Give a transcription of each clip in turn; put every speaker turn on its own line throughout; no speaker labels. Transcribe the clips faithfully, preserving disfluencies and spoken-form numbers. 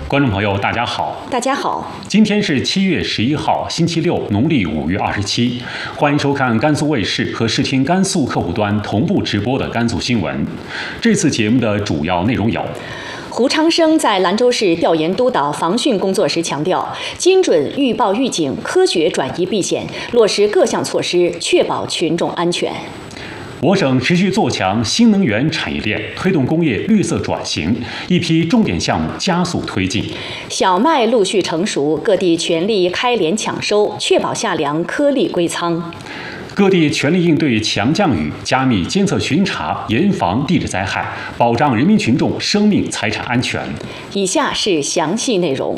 观众朋友，大家好！
大家好，
今天是七月十一号，星期六，农历五月二十七。欢迎收看甘肃卫视和视听甘肃客户端同步直播的甘肃新闻。这次节目的主要内容有：
胡昌生在兰州市调研督导防汛工作时强调，精准预报预警，科学转移避险，落实各项措施，确保群众安全。
我省持续做强新能源产业链，推动工业绿色转型，一批重点项目加速推进。
小麦陆续成熟，各地全力开镰抢收，确保夏粮颗粒归仓。
各地全力应对强降雨，加密监测巡查，严防地质灾害，保障人民群众生命财产安全。
以下是详细内容。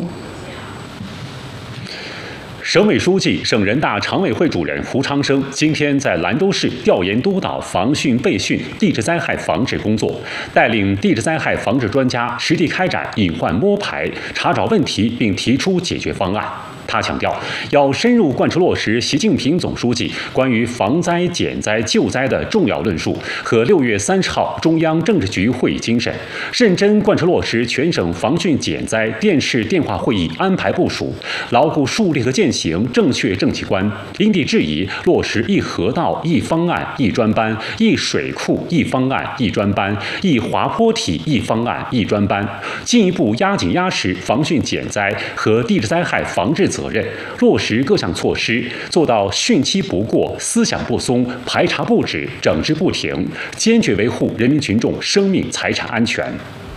省委书记、省人大常委会主任胡昌生今天在兰州市调研督导防汛备汛、地质灾害防治工作，带领地质灾害防治专家实地开展隐患摸排，查找问题并提出解决方案。他强调，要深入贯彻落实习近平总书记关于防灾、减灾、救灾的重要论述和六月三十号中央政治局会议精神，认真贯彻落实全省防汛减灾电视电话会议安排部署，牢固树立和践行正确政绩观，因地制宜落实一河道一方案一专班、一水库一方案一专班、一滑坡体一方案一专班，进一步压紧压实防汛减灾和地质灾害防治责任，落实各项措施，做到汛期不过、思想不松、排查不止、整治不停，坚决维护人民群众生命财产安全。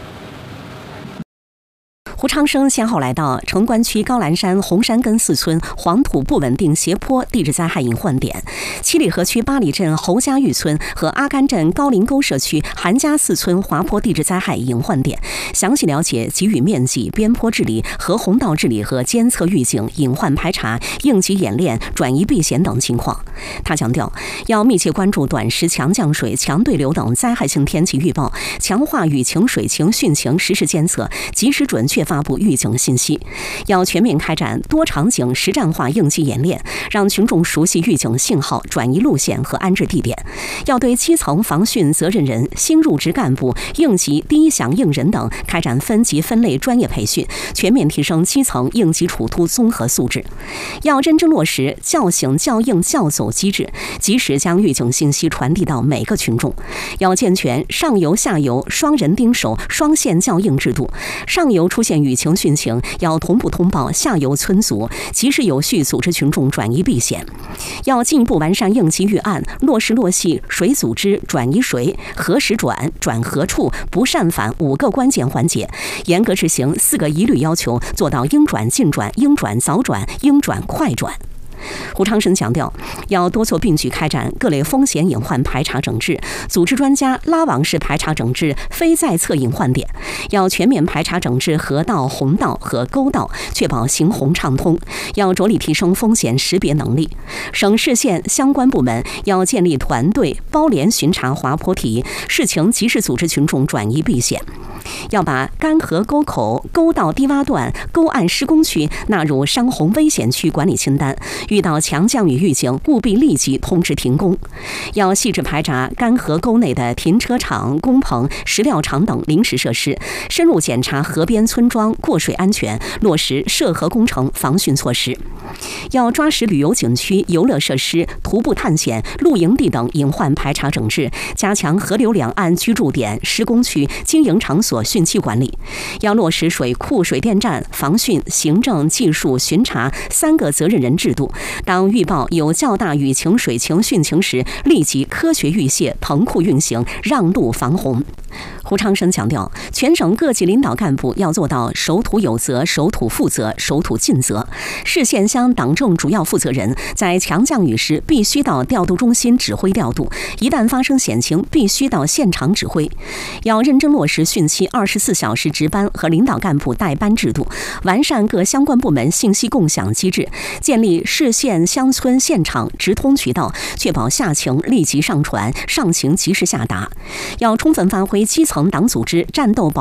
胡昌生先后来到城关区高兰山红山根四村黄土不稳定斜坡地质灾害隐患点，七里河区八里镇侯家峪村和阿甘镇高林沟社区韩家四村滑坡地质灾害隐患点，详细了解给予面积、边坡治理、河洪道治理和监测预警、隐患排查、应急演练、转移避险等情况。他强调，要密切关注短时强降水、强对流等灾害性天气预报，强化雨情、水情、汛情实时监测，及时准确发布预警信息，要全面开展多场景实战化应急演练，让群众熟悉预警信号、转移路线和安置地点。要对基层防汛责任人、新入职干部、应急第一响应人等开展分级分类专业培训，全面提升基层应急处突综合素质。要认真落实叫醒、叫应、叫走机制，及时将预警信息传递到每个群众。要健全上游、下游双人盯守、双线叫应制度，上游出现雨情、汛情，要同步通报下游村组，及时有序组织群众转移避险。要进一步完善应急预案，落实落细谁组织、转移谁、何时转、转何处、不擅返五个关键环节，严格执行四个一律要求，做到应转尽转、应转早转、应转快转。胡昌生强调，要多措并举开展各类风险隐患排查整治，组织专家拉网式排查整治非在测隐患点，要全面排查整治河道、洪道和沟道，确保行洪畅通。要着力提升风险识别能力，省市县相关部门要建立团队，包连巡查滑坡体，事情及时组织群众转移避险。要把干河沟口、沟道低洼段、沟岸施工区纳入伤洪危险区管理清单，遇到强降雨预警，务必立即通知停工。要细致排查干河沟内的停车场、工棚、石料场等临时设施，深入检查河边村庄过水安全，落实涉河工程防汛措施。要抓实旅游景区、游乐设施、徒步探险、露营地等隐患排查整治，加强河流两岸居住点、施工区、经营场所汛期管理。要落实水库、水电站防汛、行政、技术、巡查三个责任人制度。当预报有较大雨情、水情、汛情时，立即科学预泄、棚库运行，让路防洪。胡昌生强调，全省各级领导干部要做到守土有责、守土负责、守土尽责。市县乡党政主要负责人在强降雨时必须到调度中心指挥调度，一旦发生险情必须到现场指挥。要认真落实汛期二十四小时值班和领导干部带班制度，完善各相关部门信息共享机制，建立市县乡村现场直通渠道，确保下情立即上传，上情及时下达。要充分发挥基层党组织战斗堡垒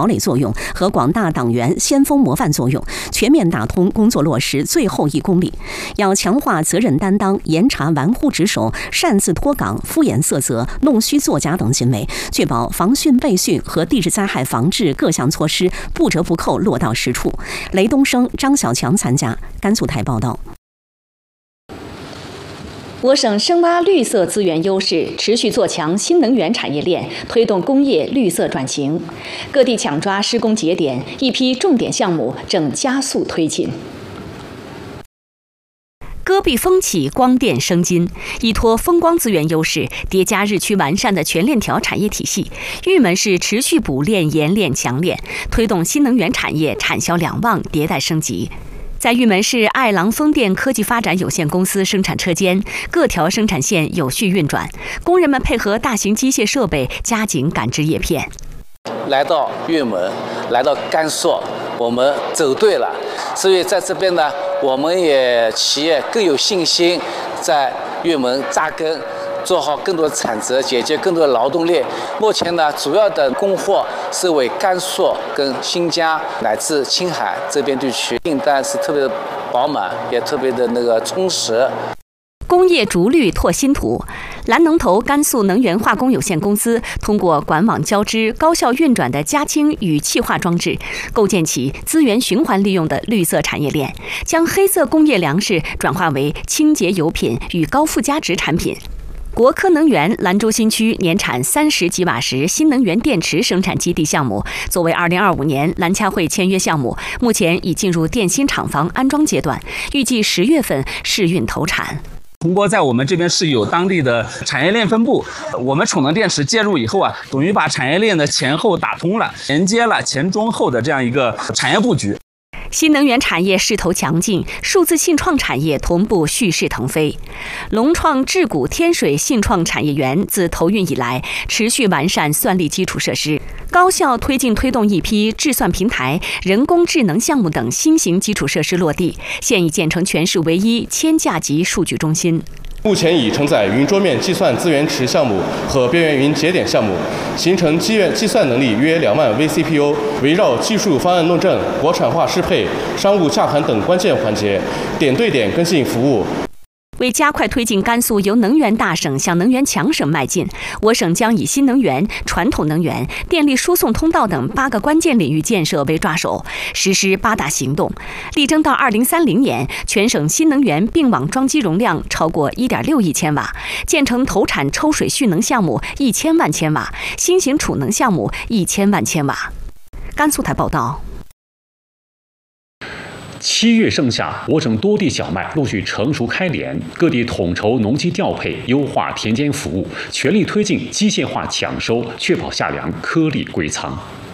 垒作用和广大党员先锋模范作用，全面打通工作落实最后一公里。要强化责任担当，严查玩忽职守、擅自脱岗、敷衍塞责、弄虚作假等行为，确保防汛备汛和地质灾害防治各项措施不折不扣落到实处。雷东升、张小强参加。甘肃台报道。
我省深挖绿色资源优势，持续做强新能源产业链，推动工业绿色转型。各地抢抓施工节点，一批重点项目正加速推进。戈壁风起，光电生金，依托风光资源优势，叠加日趋完善的全链条产业体系，玉门市持续补链、研链、强链，推动新能源产业产销两旺，迭代升级。在玉门市爱郎风电科技发展有限公司生产车间，各条生产线有序运转，工人们配合大型机械设备，加紧感知叶片。
来到玉门，来到甘肃，我们走对了，所以在这边呢，我们也企业更有信心在玉门扎根，做好更多的产值，解决更多的劳动力。目前呢，主要的供货是为甘肃跟新疆乃至青海这边地区，订单是特别的饱满，也特别的那个充实。
工业逐绿拓新土，蓝能投甘肃能源化工有限公司通过管网交织、高效运转的加氢与气化装置，构建起资源循环利用的绿色产业链，将黑色工业粮食转化为清洁油品与高附加值产品。国科能源兰州新区年产三十吉瓦时新能源电池生产基地项目，作为二零二五年蓝洽会签约项目，目前已进入电芯厂房安装阶段，预计十月份试运投产。
通过在我们这边是有当地的产业链分布，我们储能电池介入以后啊，等于把产业链的前后打通了，连接了前中后的这样一个产业布局。
新能源产业势头强劲，数字信创产业同步蓄势腾飞。龙创智谷天水信创产业园自投运以来，持续完善算力基础设施，高效推进推动一批智算平台、人工智能项目等新型基础设施落地，现已建成全市唯一千架级数据中心。
目前已承载云桌面计算资源池项目和边缘云节点项目，形成计算计算能力约两万 V C P U， 围绕技术方案论证、国产化适配、商务洽谈等关键环节，点对点跟进服务。
为加快推进甘肃由能源大省向能源强省迈进，我省将以新能源、传统能源、电力输送通道等八个关键领域建设为抓手，实施八大行动，力争到二零三零年，全省新能源并网装机容量超过一点六亿千瓦，建成投产抽水蓄能项目一千万千瓦，新型储能项目一千万千瓦。甘肃台报道。
七月盛夏，我省多地小麦陆续成熟开镰，各地统筹农机调配，优化田间服务，全力推进机械化抢收，确保夏粮颗粒归仓。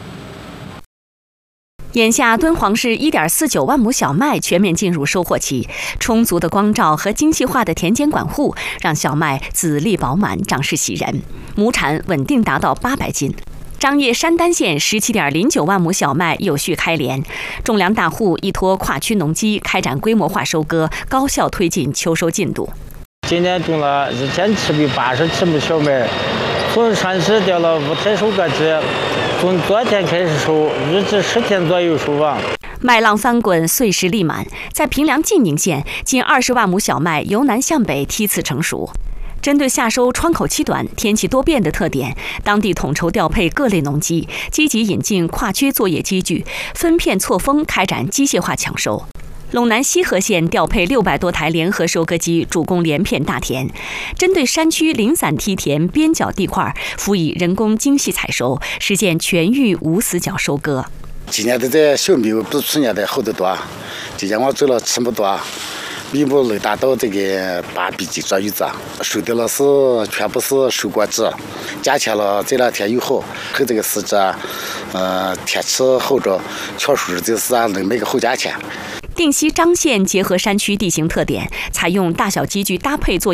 眼下，敦煌市一点四九万亩小麦全面进入收获期，充足的光照和精细化的田间管护，让小麦籽粒饱满，长势喜人，亩产稳定达到八百斤。张掖山丹县十七点零九万亩小麦有序开镰，种粮大户依托跨区农机开展规模化收割，高效推进秋收进度。
今年种了一千七百八十七亩小麦，从上市调了五天收割机，从昨天开始收，预计十天左右收完。
麦浪翻滚，碎石粒满，在平凉晋宁县，近二十万亩小麦由南向北梯次成熟。针对夏收窗口期短、天气多变的特点，当地统筹调配各类农机，积极引进跨区作业机具，分片错峰开展机械化抢收。陇南西河县调配六百多台联合收割机，主攻连片大田，针对山区零散梯田边角地块，辅以人工精细采收，实现全域无死角收割。
今年的这小米比去年的好得多，今年我做了七亩多。米亩能达到这个八比几左右子，收的了是全部是收果子，价钱了这两天又好，和这个时节，呃，天气好着，巧数日就是能卖个好价钱。
定西张县结合山区地形特点，采用大小机具搭配作